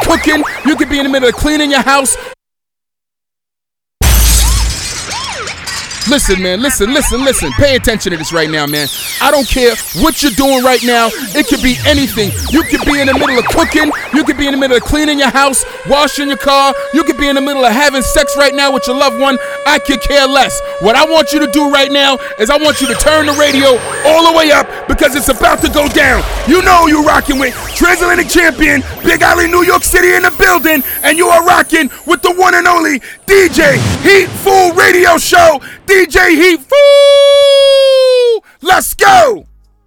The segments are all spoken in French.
cooking. You could be in the middle of cleaning your house. Listen, man, listen. Pay attention to this right now, man. I don't care what you're doing right now. It could be anything. You could be in the middle of cooking. You could be in the middle of cleaning your house, washing your car. You could be in the middle of having sex right now with your loved one. I could care less. What I want you to do right now is I want you to turn the radio all the way up because it's about to go down. You know who you're rocking with. Transatlantic champion, Big Alley, New York City in the building. And you are rocking with the one and only DJ Heat Fool Radio Show. DJ Heat Fool! Let's go!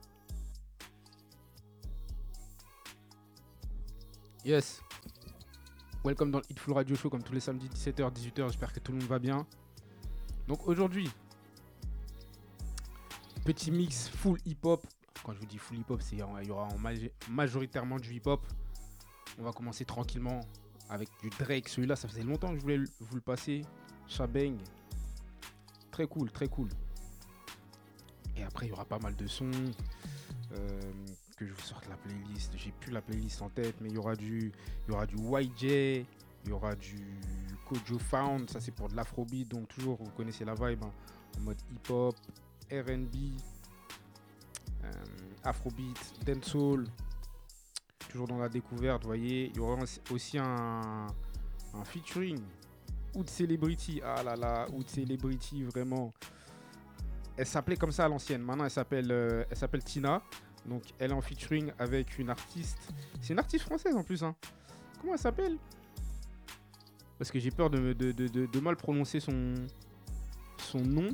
Yes. Welcome dans le Hitful Radio Show comme tous les samedis 17h, 18h. J'espère que tout le monde va bien. Donc aujourd'hui, petit mix full hip-hop. Quand je vous dis full hip-hop, il y aura majoritairement du hip-hop. On va commencer tranquillement avec du Drake. Celui-là, ça faisait longtemps que je voulais vous le passer. Shabang. Très cool. Et après, il y aura pas mal de sons. Que je vous sorte la playlist. J'ai plus la playlist en tête, mais il y aura du YJ, il y aura du Kojo Found. Ça, c'est pour de l'afrobeat. Donc, toujours, vous connaissez la vibe. Hein, en mode hip-hop, R&B, afrobeat, dancehall. Toujours dans la découverte, vous voyez. Il y aura aussi un featuring. Oud Celebrity, ah là là, Oud Celebrity, vraiment. Elle s'appelait comme ça à l'ancienne. Maintenant, elle s'appelle Tina. Donc, elle est en featuring avec une artiste. C'est une artiste française en plus. Hein. Comment elle s'appelle ? Parce que j'ai peur de mal prononcer son nom.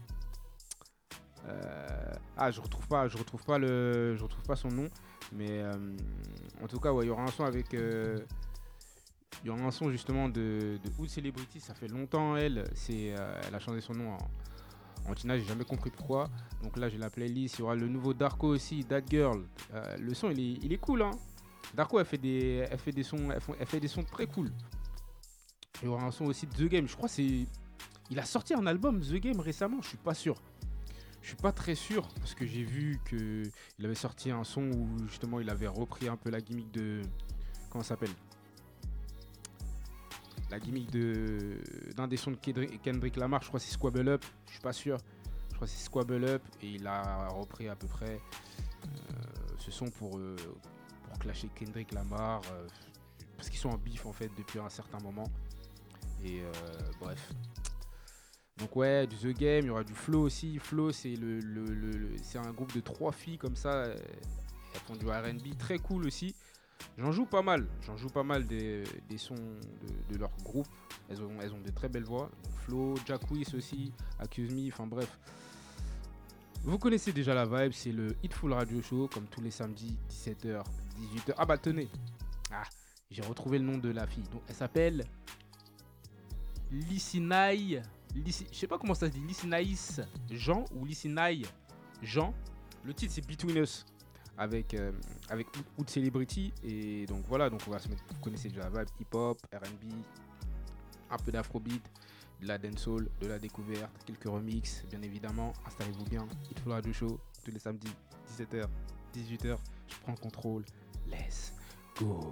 Je retrouve pas son nom. Mais en tout cas, ouais, il y aura un son avec. Il y aura un son justement de Oud Celebrity, ça fait longtemps elle a changé son nom en Tina, j'ai jamais compris pourquoi. Donc là j'ai la playlist, il y aura le nouveau Darko aussi, That Girl. Le son il est cool hein. Darko elle fait des sons très cool. Il y aura un son aussi de The Game, je crois il a sorti un album The Game récemment, je suis pas sûr. Je suis pas très sûr parce que j'ai vu qu'il avait sorti un son où justement il avait repris un peu la gimmick de comment ça s'appelle ? La gimmick d'un des sons de Kendrick Lamar, je crois que c'est Squabble Up, je suis pas sûr. Je crois que c'est Squabble Up et il a repris à peu près ce son pour clasher Kendrick Lamar parce qu'ils sont en bif en fait depuis un certain moment. Et bref. Donc ouais, du The Game, il y aura du Flow aussi. Flow c'est c'est un groupe de 3 filles comme ça. Elles font du R&B très cool aussi. J'en joue pas mal des sons de leur groupe. Elles ont de très belles voix. Donc Flo, Jacquees aussi, Accuse Me, enfin bref. Vous connaissez déjà la vibe, c'est le Hitful Radio Show, comme tous les samedis, 17h, 18h. Ah bah tenez, j'ai retrouvé le nom de la fille. Donc elle s'appelle Lisinai. Je sais pas comment ça se dit, Lisinaïs Jean ou Lisinai Jean. Le titre c'est Between Us. Avec Oud Celebrity et donc voilà, donc on va se mettre, vous connaissez déjà la vibe hip-hop, R&B, un peu d'afrobeat, de la dancehall, de la découverte, quelques remixes bien évidemment. Installez-vous bien, Hitful Radio Show tous les samedis 17h, 18h, je prends le contrôle, let's go.